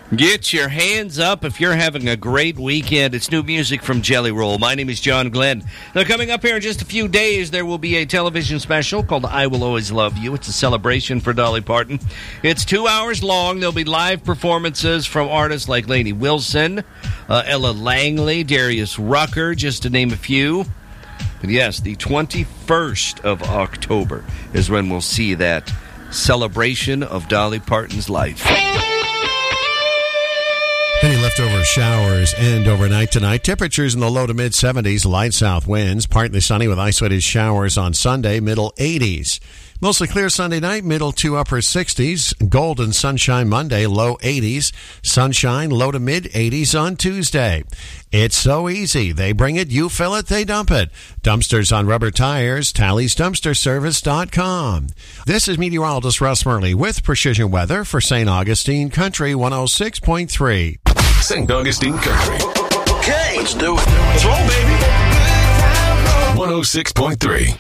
Get your hands up if you're having a great weekend. It's new music from Jelly Roll. My name is John Glenn. Now, coming up here in just a few days, there will be a television special called I Will Always Love You. It's a celebration for Dolly Parton. It's 2 hours long. There'll be live performances from artists like Lainey Wilson, Ella Langley, Darius Rucker, just to name a few. But yes, the 21st of October is when we'll see that celebration of Dolly Parton's life. Any leftover showers end overnight tonight. Temperatures in the low to mid 70s, light south winds. Partly sunny with isolated showers on Sunday, middle 80s. Mostly clear Sunday night, middle to upper 60s. Golden sunshine Monday, low 80s. Sunshine, low to mid 80s on Tuesday. It's so easy. They bring it, you fill it, they dump it. Dumpsters on rubber tires, TallysDumpsterService.com. This is meteorologist Russ Murley with Precision Weather for St. Augustine Country 106.3. St. Augustine Country. Okay, let's do it. Let's roll, baby. 106.3.